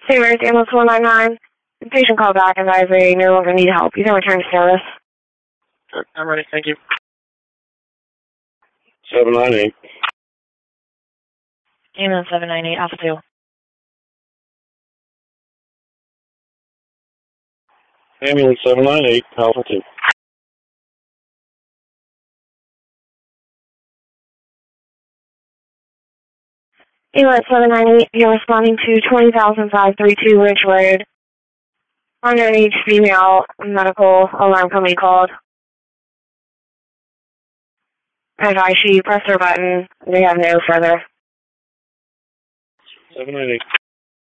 St. Mary's Ambulance 199. The patient called back and advised they no longer need help. You can return to service. Good. I'm ready. Thank you. 798. Ambulance 798, Alpha 2. Ambulance 798, Alpha 2. Ambulance 798, you're responding to 20,532 Ridge Road. Underage female medical alarm company called. I advise she press her button. They have no further. 798.